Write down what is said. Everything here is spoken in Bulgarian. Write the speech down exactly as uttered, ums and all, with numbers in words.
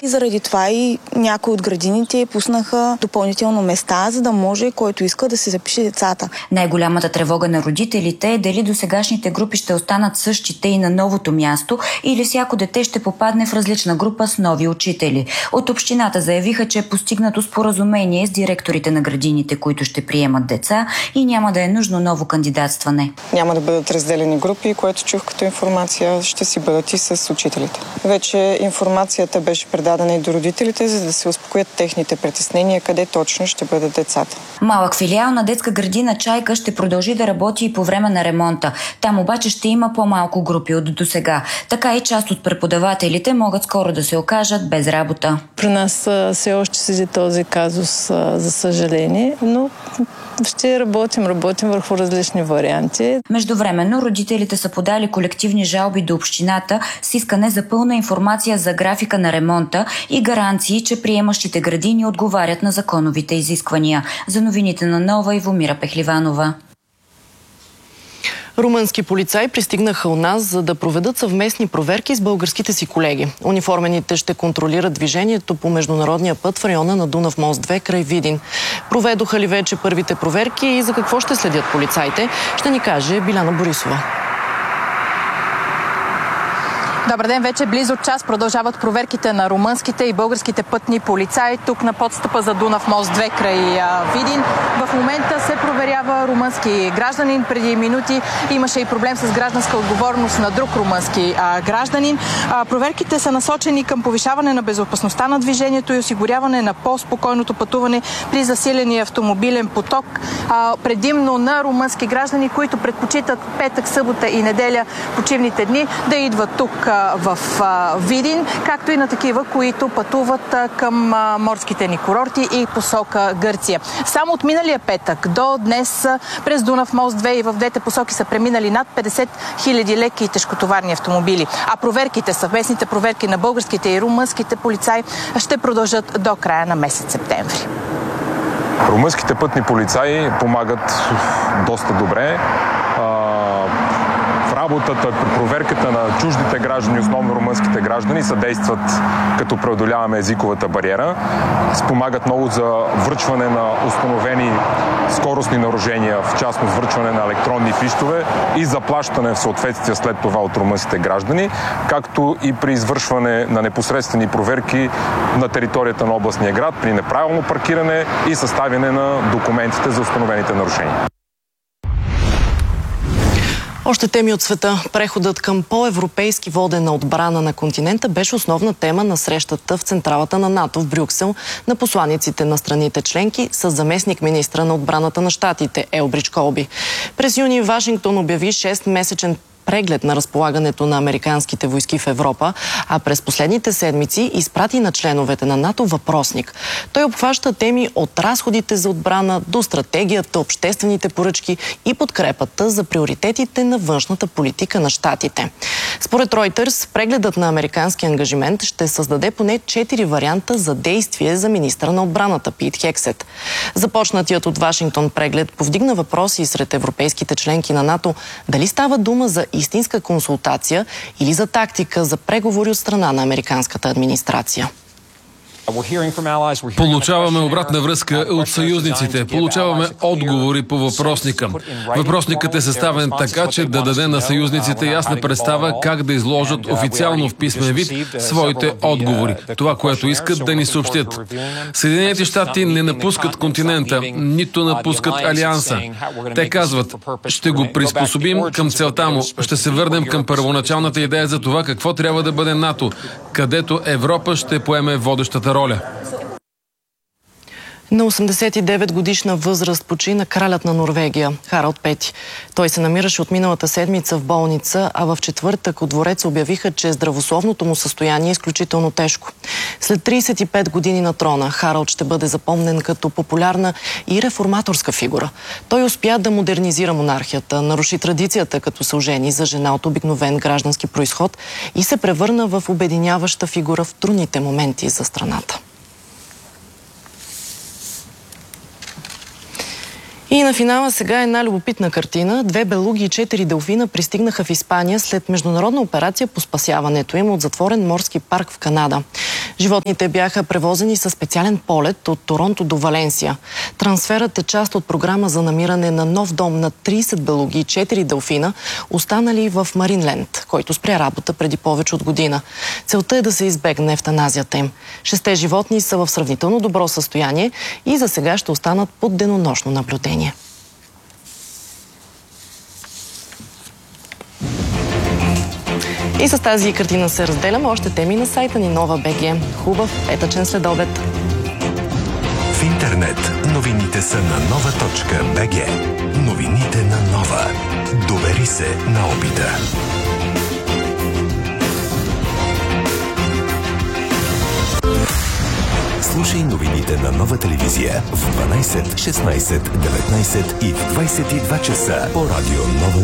И заради това и някои от градините пуснаха допълнително места, за да може който иска да се запише децата. Най-голямата тревога на родителите е дали досегашните групи ще останат същите и на новото място, или всяко дете ще попадне в различна група с нови учители. От общината заявиха, че е постигнато споразумение с директорите на градините, които ще приемат деца, и няма да е нужно ново кандидатстване. Няма да бъдат разделени групи, което чух като информация, ще си бъдат и с учителите. Вече информацията беше предадена и до родителите, за да се успокоят техните притеснения, къде точно ще бъдат децата. Малък филиал на детска градина Чайка ще продължи да работи и по време на ремонта. Там обаче ще има по-малко групи от досега. Така и част от преподавателите могат скоро да се окажат без работа. При нас все още седи този казус, за съжаление, но ще работим, работим върху различни варианти. Междувременно родителите са подали колективни жалби до общината с искане за пълна информация за графика на ремонта и гаранции, че приемащите градини отговарят на законовите изисквания. За новините на Нова, Ивомира Пехливанова. Румънски полицаи пристигнаха у нас, за да проведат съвместни проверки с българските си колеги. Униформените ще контролират движението по международния път в района на Дунав мост две край Видин. Проведоха ли вече първите проверки и за какво ще следят полицаите, ще ни каже Биляна Борисова. Добър ден, вече близо час продължават проверките на румънските и българските пътни полицаи тук на подстъпа за Дунав мост две край Видин. В момента се проверява румънски гражданин. Преди минути имаше и проблем с гражданска отговорност на друг румънски а, гражданин. А, проверките са насочени към повишаване на безопасността на движението и осигуряване на по-спокойното пътуване при засиления автомобилен поток, а, предимно на румънски граждани, които предпочитат петък, събота и неделя, почивните дни, да идват тук в Видин, както и на такива, които пътуват към морските ни курорти и посока Гърция. Само от миналия петък до днес през Дунав мост две и в двете посоки са преминали над петдесет хиляди леки и тежкотоварни автомобили. А проверките, съвместните проверки на българските и румънските полицаи ще продължат до края на месец септември. Румънските пътни полицаи помагат доста добре. Работата при проверката на чуждите граждани, основно румънските граждани, съдействат като преодоляваме езиковата бариера. Спомагат много за връчване на установени скоростни нарушения, в частност връчване на електронни фищове и заплащане в съответствие след това от румънските граждани, както и при извършване на непосредствени проверки на територията на областния град при неправилно паркиране и съставяне на документите за установените нарушения. Още теми от света. Преходът към по-европейски водена отбрана на континента беше основна тема на срещата в централата на НАТО в Брюксел на посланиците на страните членки с заместник-министра на отбраната на щатите Елбридж Колби. През юни Вашингтон обяви шестмесечен преглед на разполагането на американските войски в Европа, а през последните седмици изпрати на членовете на НАТО въпросник. Той обхваща теми от разходите за отбрана до стратегията, обществените поръчки и подкрепата за приоритетите на външната политика на щатите. Според Reuters, прегледът на американски ангажимент ще създаде поне четири варианта за действие за министъра на отбраната Пит Хексет. Започнатият от Вашингтон преглед повдигна въпроси сред европейските членки на НАТО дали става дума за истинска консултация или за тактика за преговори от страна на американската администрация. Получаваме обратна връзка от съюзниците. Получаваме отговори по въпросника. Въпросникът е съставен така, че да даде на съюзниците ясна представа как да изложат официално в писмен вид своите отговори. Това, което искат да ни съобщят. Съединените щати не напускат континента, нито напускат Алианса. Те казват, ще го приспособим към целта му, ще се върнем към първоначалната идея за това какво трябва да бъде НАТО, където Европа ще поеме водещата роля. На осемдесет и девет годишна възраст почина кралят на Норвегия, Харалд пети. Той се намираше от миналата седмица в болница, а в четвъртък от двореца обявиха, че здравословното му състояние е изключително тежко. След тридесет и пет години на трона, Харалд ще бъде запомнен като популярна и реформаторска фигура. Той успя да модернизира монархията, наруши традицията, като се ожени за жена от обикновен граждански произход и се превърна в обединяваща фигура в трудните моменти за страната. И на финала сега една любопитна картина. Две белуги и четири делфина пристигнаха в Испания след международна операция по спасяването им от затворен морски парк в Канада. Животните бяха превозени със специален полет от Торонто до Валенсия. Трансферът е част от програма за намиране на нов дом на трийсет белуги и четири делфина, останали в Маринленд, който спря работа преди повече от година. Целта е да се избегне евтаназията им. Шесте животни са в сравнително добро състояние и за сега ще останат под денонощно наблюдение. И с тази картина се разделяме. Още теми на сайта ни Нова БГ. Хубав петъчен следобед. В интернет новините са на нова точка бг. Новините на Нова. Довери се на опита. Слушай новините на Нова телевизия в дванайсет, шестнайсет, деветнайсет и в двайсет и два часа по радио Нова.